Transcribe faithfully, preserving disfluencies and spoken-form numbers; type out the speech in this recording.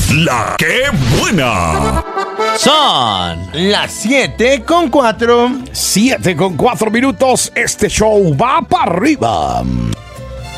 La que buena. Son las siete con cuatro. siete con cuatro minutos. Este show va para arriba.